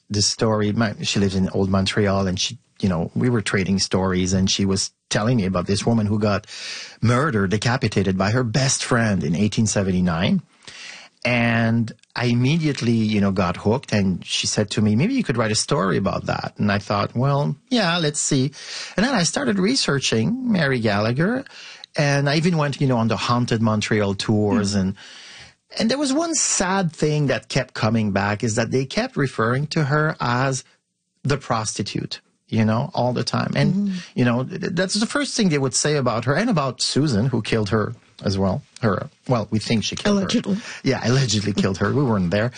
this story. She lives in Old Montreal, and we were trading stories, and she was telling me about this woman who got murdered, decapitated by her best friend in 1879. And I immediately, got hooked, and she said to me, maybe you could write a story about that. And I thought, well, yeah, let's see. And then I started researching Mary Gallagher, and I even went, on the Haunted Montreal tours. And there was one sad thing that kept coming back, is that they kept referring to her as the prostitute, all the time. And, that's the first thing they would say about her, and about Susan, who killed her as well. We think she killed allegedly. her. Yeah, allegedly killed her. We weren't there.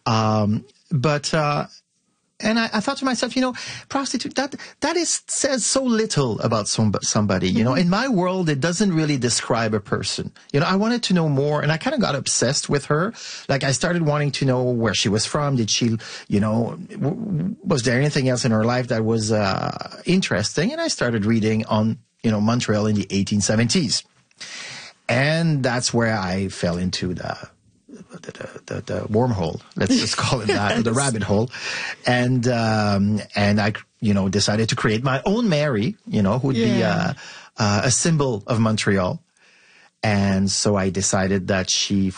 And I thought to myself, prostitute, that says so little about somebody. In my world, it doesn't really describe a person. I wanted to know more, and I kind of got obsessed with her. Like, I started wanting to know where she was from. Did she, was there anything else in her life that was interesting? And I started reading on, Montreal in the 1870s. And that's where I fell into the wormhole. Let's just call it that, the rabbit hole. And I, decided to create my own Mary, who would be a symbol of Montreal. And so I decided that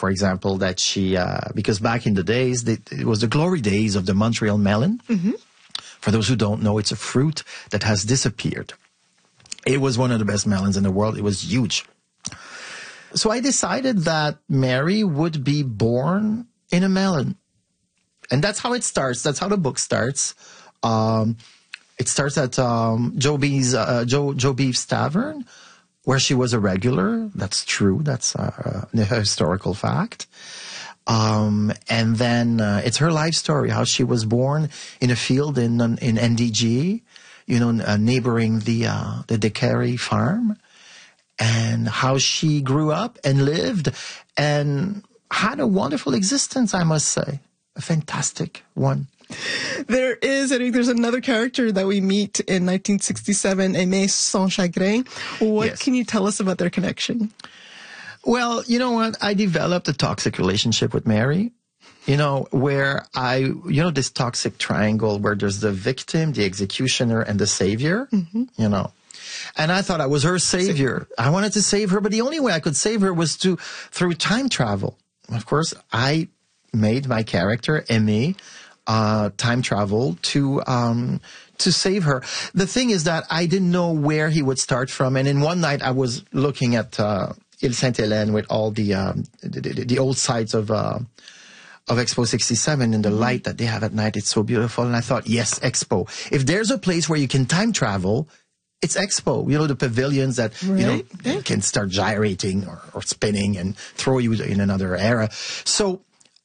because back in the days, it was the glory days of the Montreal melon. Mm-hmm. For those who don't know, it's a fruit that has disappeared. It was one of the best melons in the world. It was huge. So I decided that Mary would be born in a melon. And that's how it starts. That's how the book starts. It starts at Joe Beef's Tavern, where she was a regular. That's true. That's a historical fact. And then it's her life story, how she was born in a field in NDG, neighboring the DeCary farm. And how she grew up and lived and had a wonderful existence, I must say. A fantastic one. There's another character that we meet in 1967, Aimée Sans Chagrin. What can you tell us about their connection? Well, you know what? I developed a toxic relationship with Mary. Where this toxic triangle where there's the victim, the executioner, and the savior, And I thought I was her savior. I wanted to save her, but the only way I could save her was through time travel. Of course, I made my character, Aimée, time travel to save her. The thing is that I didn't know where he would start from. And in one night I was looking at Ile Sainte-Hélène with all the old sites of Expo 67 and the light that they have at night. It's so beautiful. And I thought, yes, Expo. If there's a place where you can time travel, it's Expo, the pavilions that, can start gyrating or spinning and throw you in another era. So,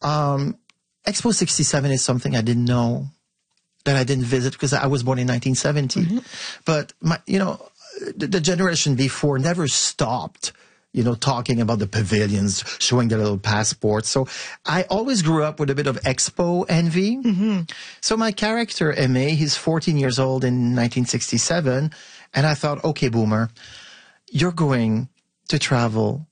Expo 67 is something I didn't know, that I didn't visit because I was born in 1970. Mm-hmm. But the generation before never stopped, talking about the pavilions, showing their little passports. So I always grew up with a bit of Expo envy. Mm-hmm. So my character, Aimée, he's 14 years old in 1967. And I thought, okay, Boomer, you're going to travel